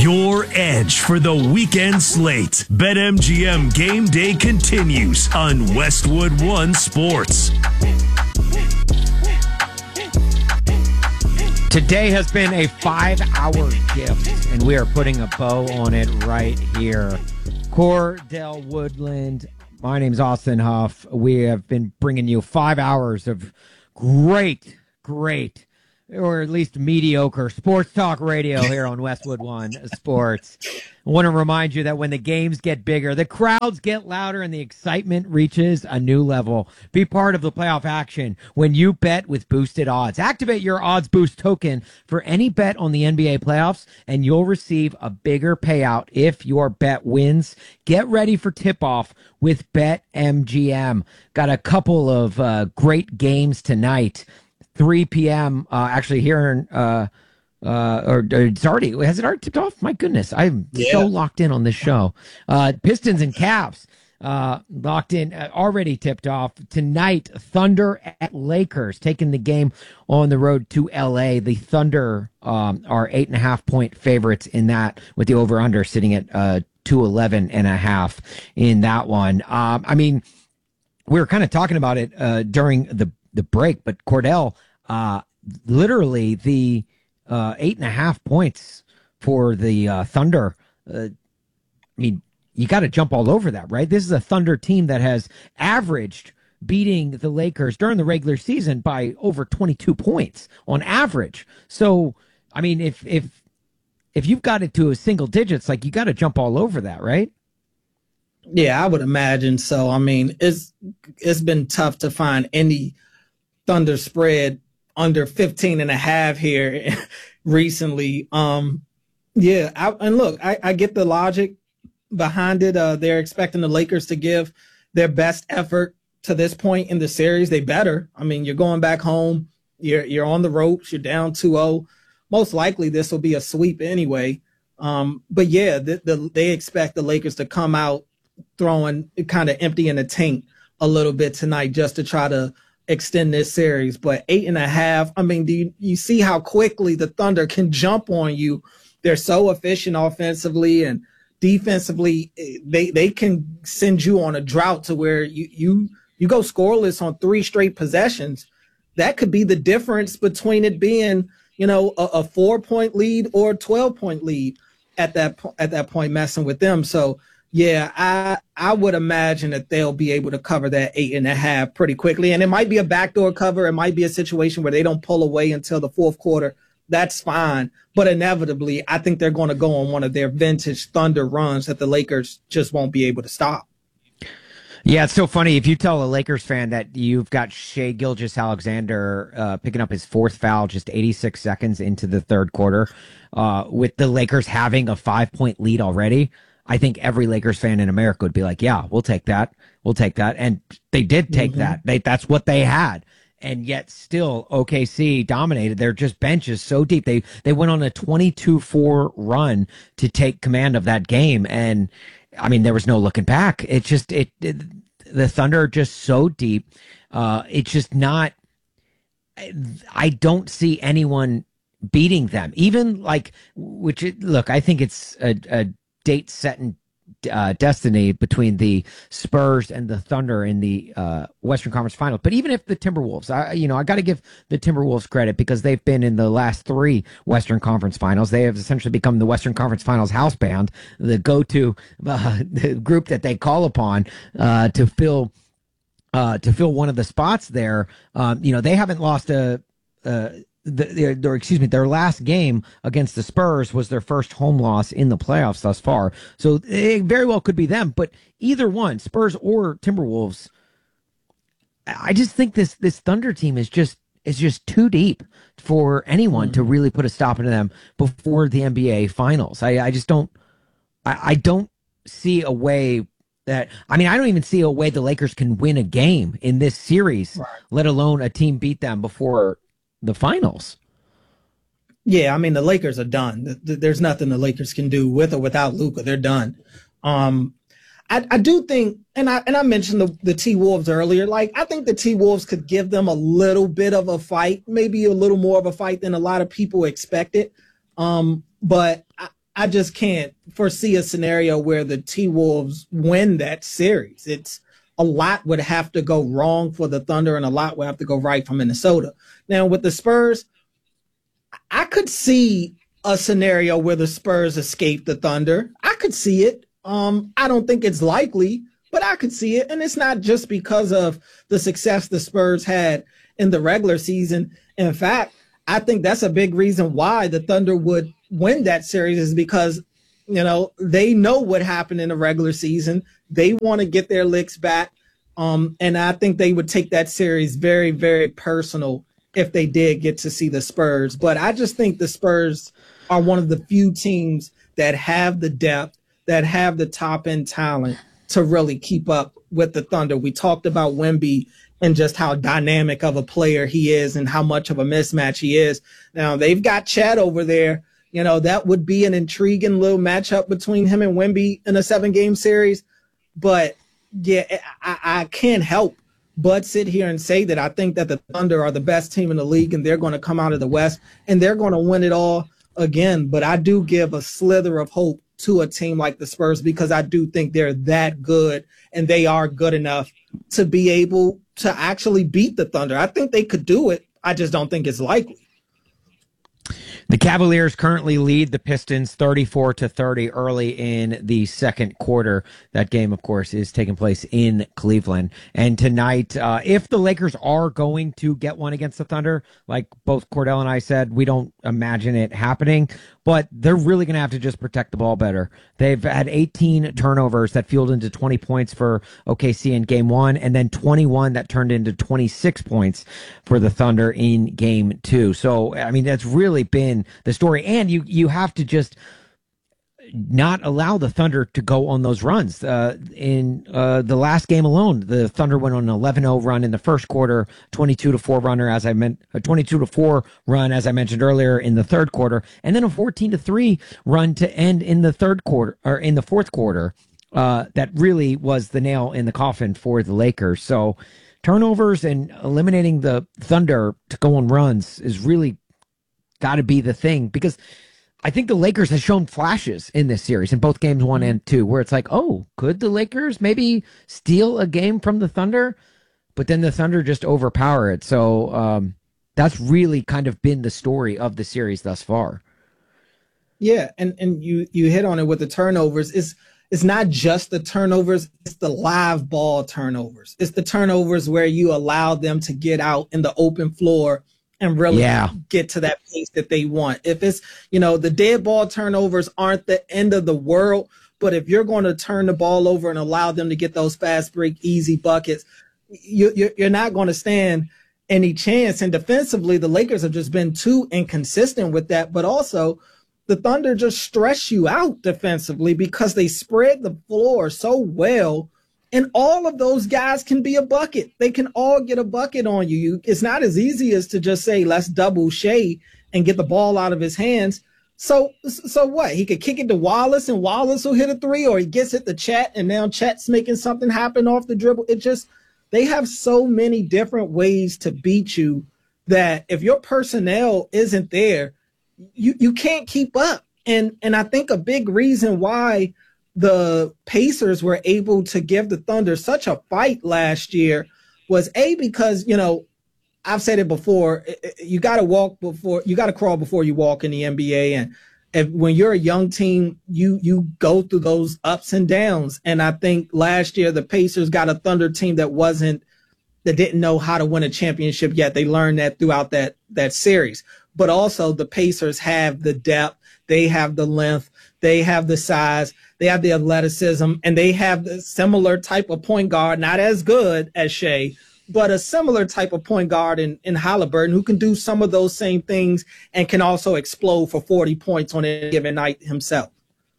your edge for the weekend slate. BetMGM Game Day continues on Westwood One Sports. Today has been a 5-hour gift, and we are putting a bow on it right here. Cordell Woodland, my name's Austin Huff. We have been bringing you 5 hours of great, or at least mediocre sports talk radio here on Westwood One Sports. I want to remind you that when the games get bigger, the crowds get louder, and the excitement reaches a new level. Be part of the playoff action when you bet with Boosted Odds. Activate your Odds Boost token for any bet on the NBA playoffs, and you'll receive a bigger payout if your bet wins. Get ready for tip-off with BetMGM. Got a couple of great games tonight. 3 p.m. Actually here in or it's already, has it already tipped off? My goodness, I'm so locked in on this show. Pistons and Cavs locked in, already tipped off tonight. Thunder at Lakers, taking the game on the road to LA. The Thunder are 8.5 point favorites in that, with the over under sitting at 211.5 in that one. I mean, we were kind of talking about it during the break, but Cordell, literally the 8.5 points for the Thunder. I mean, you got to jump all over that, right? This is a Thunder team that has averaged beating the Lakers during the regular season by over 22 points on average. So, I mean, if you've got it to a single digits, like, you got to jump all over that, right? Yeah, I would imagine so. I mean, it's been tough to find any Thunder spread under 15.5 here recently. And look, I get the logic behind it. They're expecting the Lakers to give their best effort to this point in the series. They better. I mean, you're going back home. You're on the ropes. You're down 2-0. Most likely this will be a sweep anyway. But yeah, they expect the Lakers to come out throwing kind of empty in the tank a little bit tonight just to try to extend this series. But 8.5, I mean, do you see how quickly the Thunder can jump on you? They're so efficient offensively, and defensively they can send you on a drought to where you go scoreless on 3 straight possessions. That could be the difference between it being, a 4-point lead or a 12-point lead at that point, messing with them. So yeah, I would imagine that they'll be able to cover that 8.5 pretty quickly. And it might be a backdoor cover. It might be a situation where they don't pull away until the fourth quarter. That's fine. But inevitably, I think they're going to go on one of their vintage Thunder runs that the Lakers just won't be able to stop. Yeah, it's so funny. If you tell a Lakers fan that you've got Shai Gilgeous-Alexander picking up his 4th foul just 86 seconds into the third quarter, with the Lakers having a 5-point lead already, I think every Lakers fan in America would be like, yeah, we'll take that. We'll take that. And they did take that. That's what they had. And yet still OKC dominated. Their just bench is so deep. They went on a 22-4 run to take command of that game. And I mean, there was no looking back. The Thunder are just so deep. It's just not, I don't see anyone beating them. Even like, look, I think it's a date set in destiny between the Spurs and the Thunder in the Western Conference Finals. But even if the Timberwolves, I got to give the Timberwolves credit because they've been in the last 3 Western Conference Finals. They have essentially become the Western Conference Finals house band, the go-to the group that they call upon to fill one of the spots there. They haven't lost their last game against the Spurs was their first home loss in the playoffs thus far. So it very well could be them, but either one, Spurs or Timberwolves, I just think this Thunder team is just too deep for anyone to really put a stop into them before the NBA Finals. I just don't see a way that, I don't even see a way the Lakers can win a game in this series, right, let alone a team beat them before the finals. Yeah, the Lakers are done. There's nothing the Lakers can do with or without Luka. They're done. I do think, and I mentioned the T-Wolves earlier. Like, I think the T-Wolves could give them a little bit of a fight, maybe a little more of a fight than a lot of people expected. But I just can't foresee a scenario where the T-Wolves win that series. It's a lot would have to go wrong for the Thunder and a lot would have to go right for Minnesota. Now with the Spurs, I could see a scenario where the Spurs escape the Thunder. I could see it. I don't think it's likely, but I could see it. And it's not just because of the success the Spurs had in the regular season. In fact, I think that's a big reason why the Thunder would win that series is because, they know what happened in the regular season. They want to get their licks back. And I think they would take that series very, very personal if they did get to see the Spurs. But I just think the Spurs are one of the few teams that have the depth, that have the top end talent to really keep up with the Thunder. We talked about Wemby and just how dynamic of a player he is and how much of a mismatch he is. Now they've got Chet over there. That would be an intriguing little matchup between him and Wemby in a 7-game series. But yeah, I can't help but sit here and say that I think that the Thunder are the best team in the league and they're going to come out of the West and they're going to win it all again. But I do give a slither of hope to a team like the Spurs because I do think they're that good and they are good enough to be able to actually beat the Thunder. I think they could do it. I just don't think it's likely. The Cavaliers currently lead the Pistons 34-30 early in the second quarter. That game, of course, is taking place in Cleveland. And tonight, if the Lakers are going to get one against the Thunder, like both Cordell and I said, we don't imagine it happening, but they're really going to have to just protect the ball better. They've had 18 turnovers that fueled into 20 points for OKC in game one, and then 21 that turned into 26 points for the Thunder in game two. So, I mean, that's really been the story. And you have to just not allow the Thunder to go on those runs. In the last game alone, the Thunder went on an 11-0 run in the first quarter, 22-4 runner, as I meant, a 22-4 run, as I mentioned earlier, in the third quarter, and then a 14-3 run to end in the third quarter, or in the fourth quarter. That really was the nail in the coffin for the Lakers. So turnovers and eliminating the Thunder to go on runs is really got to be the thing, because I think the Lakers have shown flashes in this series in both games 1 and 2 where it's like, oh, could the Lakers maybe steal a game from the Thunder? But then the Thunder just overpower it. So that's really kind of been the story of the series thus far. Yeah, and you hit on it with the turnovers. It's not just the turnovers, it's the live ball turnovers. It's the turnovers where you allow them to get out in the open floor and really get to that pace that they want. If it's, the dead ball turnovers aren't the end of the world, but if you're going to turn the ball over and allow them to get those fast break, easy buckets, you're not going to stand any chance. And defensively, the Lakers have just been too inconsistent with that. But also, the Thunder just stress you out defensively because they spread the floor so well. And all of those guys can be a bucket. They can all get a bucket on you. It's not as easy as to just say, let's double Shea and get the ball out of his hands. So what? He could kick it to Wallace and Wallace will hit a three, or he gets it to Chet and now Chet's making something happen off the dribble. They have so many different ways to beat you that if your personnel isn't there, you can't keep up. And I think a big reason why the Pacers were able to give the Thunder such a fight last year was because, I've said it before, you got to crawl before you walk in the NBA. And when you're a young team, you go through those ups and downs. And I think last year the Pacers got a Thunder team that didn't know how to win a championship yet. They learned that throughout that series. But also the Pacers have the depth, they have the length, they have the size, they have the athleticism, and they have the similar type of point guard, not as good as Shea, but a similar type of point guard in Halliburton who can do some of those same things and can also explode for 40 points on a given night himself.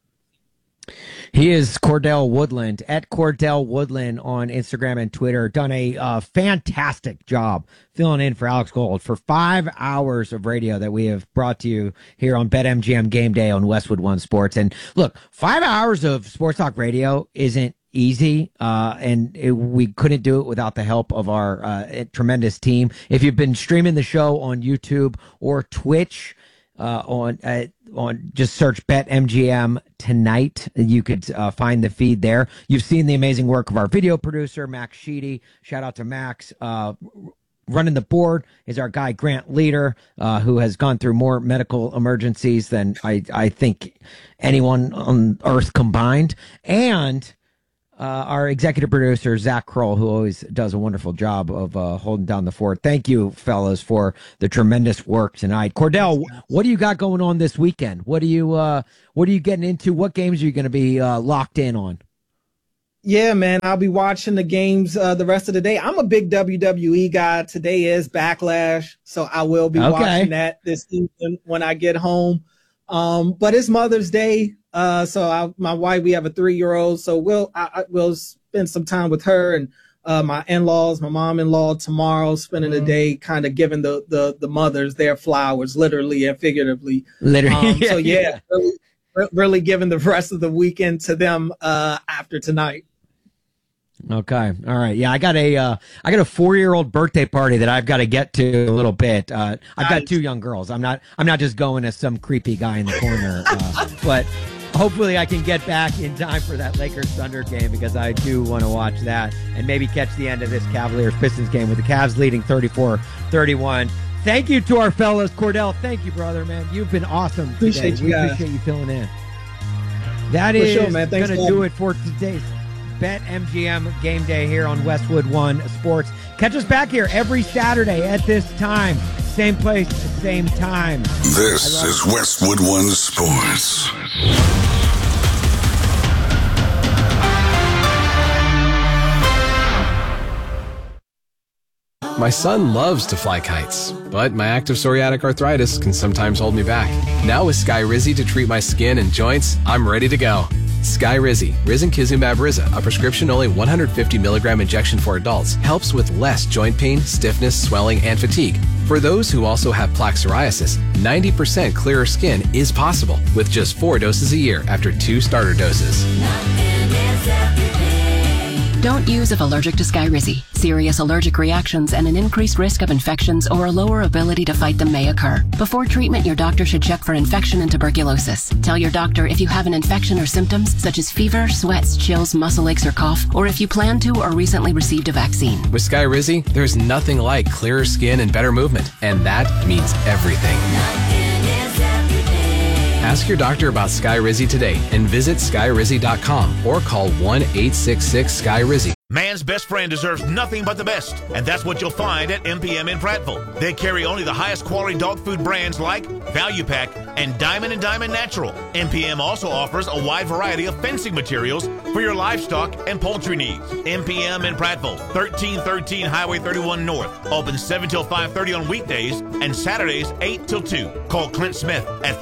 He is Cordell Woodland, at Cordell Woodland on Instagram and Twitter. Done a fantastic job filling in for Alex Gold for 5 hours of radio that we have brought to you here on BetMGM Game Day on Westwood One Sports. And look, 5 hours of sports talk radio isn't easy, and we couldn't do it without the help of our tremendous team. If you've been streaming the show on YouTube or Twitch, on just search BetMGM tonight. You could find the feed there. You've seen the amazing work of our video producer, Max Sheedy. Shout out to Max. Running the board is our guy, Grant Leader, who has gone through more medical emergencies than I think anyone on earth combined. And our executive producer, Zach Kroll, who always does a wonderful job of holding down the fort. Thank you, fellas, for the tremendous work tonight. Cordell, what do you got going on this weekend? What are you getting into? What games are you going to be locked in on? Yeah, man, I'll be watching the games the rest of the day. I'm a big WWE guy. Today is Backlash, so I will be watching that this evening when I get home. But it's Mother's Day, so my wife, we have a 3-year-old, so we'll spend some time with her and my in-laws, my mom-in-law tomorrow, spending the day kind of giving the mothers their flowers, literally and figuratively. So yeah. Really giving the rest of the weekend to them after tonight. Okay. All right. Yeah, I got a 4-year-old birthday party that I've got to get to a little bit. I've got 2 young girls. I'm not just going as some creepy guy in the corner. But hopefully I can get back in time for that Lakers Thunder game, because I do want to watch that and maybe catch the end of this Cavaliers Pistons game with the Cavs leading 34-31. Thank you to our fellas. Cordell, thank you, brother, man. You've been awesome today. We appreciate you filling in. That is going to do it for today's BetMGM Game Day here on Westwood One Sports. Catch us back here every Saturday at this time. Same place, same time. This is Westwood One Sports. My son loves to fly kites, but my active psoriatic arthritis can sometimes hold me back. Now with Skyrizi to treat my skin and joints, I'm ready to go. Skyrizi, risankizumab Riza, a prescription-only 150 milligram injection for adults, helps with less joint pain, stiffness, swelling, and fatigue. For those who also have plaque psoriasis, 90% clearer skin is possible with just 4 doses a year after 2 starter doses. Don't use if allergic to Skyrizi. Serious allergic reactions and an increased risk of infections or a lower ability to fight them may occur. Before treatment, your doctor should check for infection and tuberculosis. Tell your doctor if you have an infection or symptoms such as fever, sweats, chills, muscle aches, or cough, or if you plan to or recently received a vaccine. With Skyrizi, there's nothing like clearer skin and better movement, and that means everything. Ask your doctor about Skyrizi today and visit Skyrizi.com or call 1-866-SKY-RIZI. Man's best friend deserves nothing but the best, and that's what you'll find at MPM in Prattville. They carry only the highest quality dog food brands like Value Pack and Diamond Natural. MPM also offers a wide variety of fencing materials for your livestock and poultry needs. MPM in Prattville, 1313 Highway 31 North. Open 7 till 5:30 on weekdays and Saturdays 8 till 2. Call Clint Smith at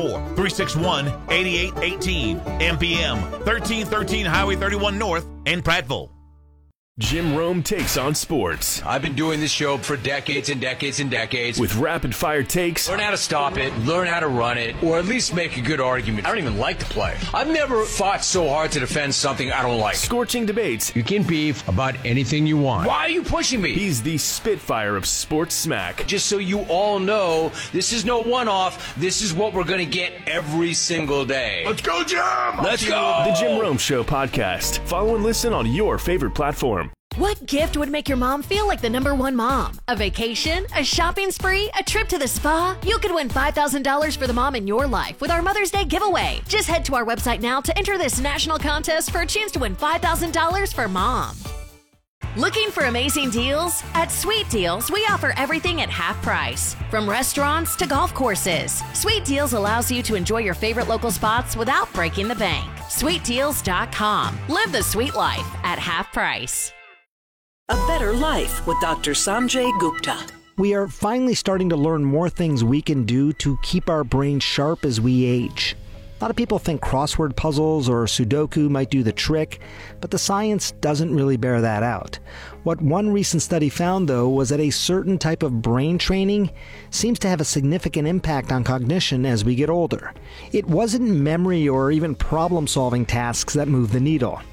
334-361-8818. MPM, 1313 Highway 31 North in Prattville. Jim Rome takes on sports. I've been doing this show for decades and decades and decades. With rapid-fire takes. Learn how to stop it, learn how to run it, or at least make a good argument. I don't even like the play. I've never fought so hard to defend something I don't like. Scorching debates. You can beef about anything you want. Why are you pushing me? He's the Spitfire of sports smack. Just so you all know, this is no one-off. This is what we're going to get every single day. Let's go, Jim! Let's go! The Jim Rome Show podcast. Follow and listen on your favorite platform. What gift would make your mom feel like the #1 mom? A vacation? A shopping spree? A trip to the spa? You could win $5,000 for the mom in your life with our Mother's Day giveaway. Just head to our website now to enter this national contest for a chance to win $5,000 for mom. Looking for amazing deals? At Sweet Deals, we offer everything at half price. From restaurants to golf courses, Sweet Deals allows you to enjoy your favorite local spots without breaking the bank. SweetDeals.com. Live the sweet life at half price. A Better Life with Dr. Sanjay Gupta. We are finally starting to learn more things we can do to keep our brains sharp as we age. A lot of people think crossword puzzles or Sudoku might do the trick, but the science doesn't really bear that out. What one recent study found, though, was that a certain type of brain training seems to have a significant impact on cognition as we get older. It wasn't memory or even problem-solving tasks that moved the needle.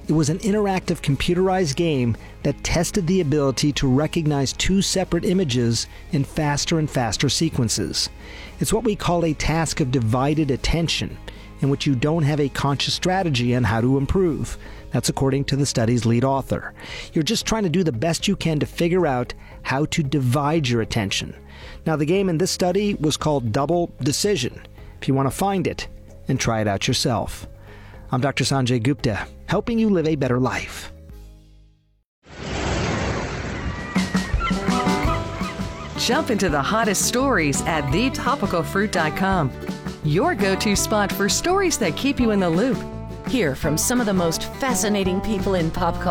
It was an interactive computerized game that tested the ability to recognize two separate images in faster and faster sequences. It's what we call a task of divided attention, in which you don't have a conscious strategy on how to improve. That's according to the study's lead author. You're just trying to do the best you can to figure out how to divide your attention. Now, the game in this study was called Double Decision. If you want to find it and try it out yourself. I'm Dr. Sanjay Gupta, helping you live a better life. Jump into the hottest stories at thetopicalfruit.com. Your go-to spot for stories that keep you in the loop. Hear from some of the most fascinating people in pop culture.